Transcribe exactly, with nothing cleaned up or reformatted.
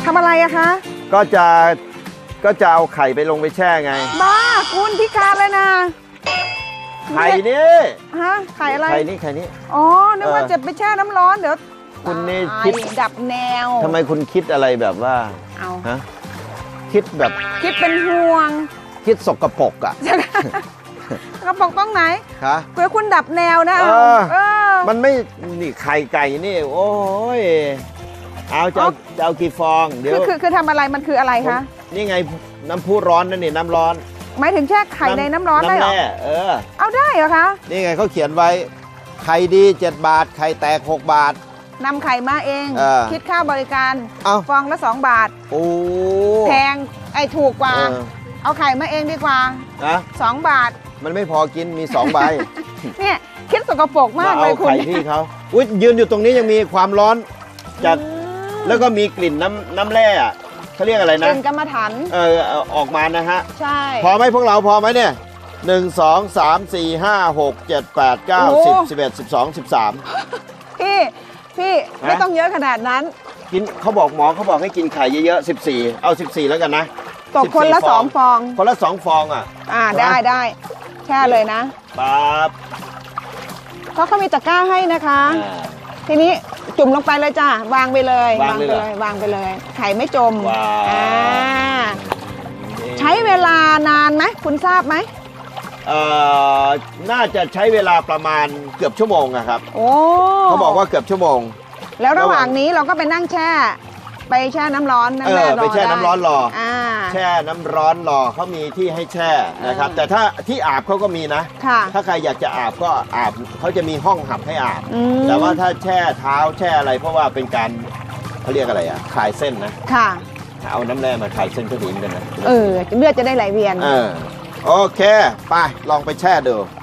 ทำอะไรอะคะก็จะก็จะเอาไข่ไปลงไปแช่ไงบ้าคุณพิการเลยนะไข่นี่ฮะไข่อะไรไข่นี่ไข่นี่อ๋อนึกว่าจะไปแช่น้ำร้อนเดี๋ยวคุณนี่คิดดับแนวทำไมคุณคิดอะไรแบบว่าเอาฮะคิดแบบคิดเป็นห่วงคิดสกปรกอ่ะกระปกต้องไหนคะเพื่อคุณดับแนวนะเออมันไม่นี่ไข่ไก่นี่โอ้ยเอาจะเอาจะเอากี่ฟองเดี๋ยวคือคือทำอะไรมันคืออะไรคะนี่ไงน้ำพุร้อนนั่นนี่น้ำร้อนหมายถึงแช่ไข่ในน้ำร้อนได้เหรอเออเอาได้เหรอคะนี่ไงเขาเขียนไว้ไข่ดีเจ็ดบาทไข่แตกหกบาทนำไข่มาเองคิดค่าบริการฟองละสองบาทโอ้แพงไอ้ถูกกว่าเอาไข่มาเองดีกว่านะสองบาทมันไม่พอกินมีสองใบเนี่ยคิดสกปรกมากเลยคุณเอาไข่ที่เขาอุ้ยยืนอยู่ตรงนี้ยังมีความร้อนจากแล้วก็มีกลิ่นน้ำน้ำแร่เขาเรียกอะไรนะกลิ่นกรรมฐานเออออกมานะฮะใช่พอไหมพวกเราพอไหมเนี่ยหนึ่งสองสามสี่ห้าหกเจ็ดแปดเก้าสิบสิบเอ็ดสิบสองสิบสามพี่พี่ไม่ต้องเยอะขนาดนั้นกินเขาบอกหมอเขาบอกให้กินไข่เยอะๆสิบสี่เอาสิบสี่แล้วกันนะตกคนละสองฟองคนละสองฟองอ่ะอ่าได้ได้แช่เลยนะปั๊บเพราะเขามีตะกร้าให้นะคะทีนี้จุ่มลงไปเลยจ้าวางไปเลยวางไปเลยวางไปเลยไข่ไม่จมอ่าใช้เวลานานไหมคุณทราบไหมเอ่อน่าจะใช้เวลาประมาณเกือบชั่วโมงนะครับโอ้เขาบอกว่าเกือบชั่วโมงแล้วระหว่างนี้เราก็ไปนั่งแช่ไปแช่น้ำร้อนน้ำแร่รอไปแช่น้ำร้อนรอแช่น้ำร้อนรอเขามีที่ให้แช่นะครับแต่ถ้าที่อาบเขาก็มีนะถ้าใครอยากจะอาบก็อาบเขาจะมีห้องหับให้อาบแต่ว่าถ้าแช่เท้าแช่อะไรเพราะว่าเป็นการเขาเรียกอะไรอ่ะคลายเส้นนะค่ะเอาน้ำแร่มาคลายเส้นก็ดีเหมือนกันนะเออเลือดจะได้ไหลเวียนเออโอเคไปลองไปแช่ดู